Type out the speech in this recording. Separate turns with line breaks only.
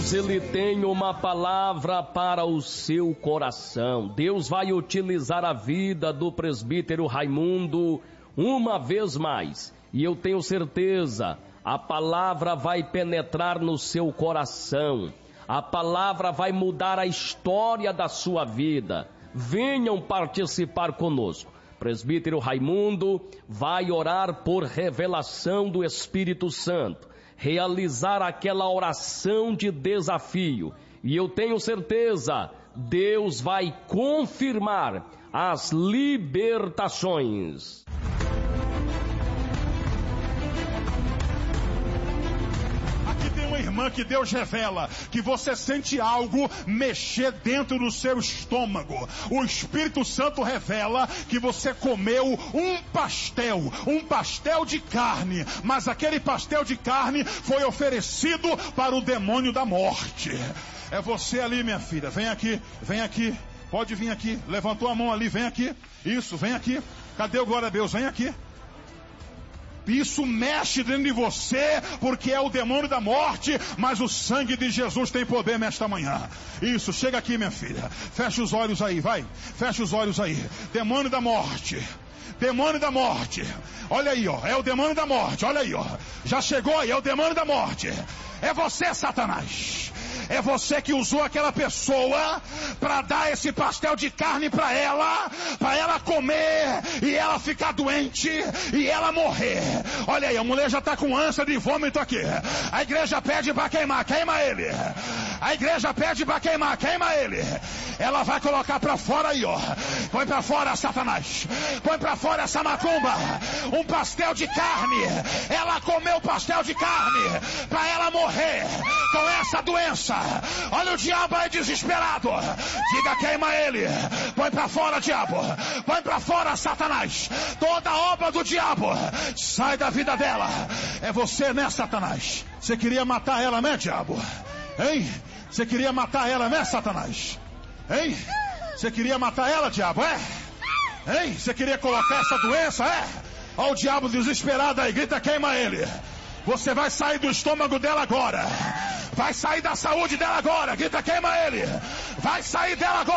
Deus, Ele tem uma palavra para o seu coração. Deus vai utilizar a vida do presbítero Raimundo uma vez mais. E eu tenho certeza, a palavra vai penetrar no seu coração. A palavra vai mudar a história da sua vida. Venham participar conosco. Presbítero Raimundo vai orar por revelação do Espírito Santo, realizar aquela oração de desafio. E eu tenho certeza, Deus vai confirmar as libertações.
Uma irmã que Deus revela que você sente algo mexer dentro do seu estômago. O Espírito Santo revela que você comeu um pastel de carne, mas aquele pastel de carne foi oferecido para o demônio da morte. É você ali, minha filha, vem aqui, pode vir aqui, levantou a mão ali, vem aqui, isso, vem aqui, cadê o glória a Deus, vem aqui. Isso mexe dentro de você, porque é o demônio da morte, mas o sangue de Jesus tem poder nesta manhã. Isso, chega aqui, minha filha. Fecha os olhos aí, vai. Fecha os olhos aí. Demônio da morte. Demônio da morte. Olha aí, ó. É o demônio da morte. Olha aí, ó. Já chegou aí, é o demônio da morte. É você, Satanás. É você que usou aquela pessoa para dar esse pastel de carne para ela comer e ela ficar doente e ela morrer. Olha aí, a mulher já está com ânsia de vômito aqui. A igreja pede para queimar, queima ele. A igreja pede para queimar, queima ele. Ela vai colocar para fora aí, ó. Põe para fora, Satanás. Põe para fora essa macumba. Um pastel de carne. Ela comeu pastel de carne para ela morrer com essa doença. Olha o diabo aí desesperado. Diga, queima ele. Põe pra fora, diabo. Põe pra fora, Satanás. Toda obra do diabo sai da vida dela. É você, né, Satanás? Você queria matar ela, né, diabo? Hein? Você queria matar ela, né, Satanás? Hein? Você queria matar ela, diabo, é? Hein? Você queria colocar essa doença, é? Olha o diabo desesperado aí, grita, queima ele. Você vai sair do estômago dela agora. Vai sair da saúde dela agora. Grita, queima ele. Vai sair dela agora.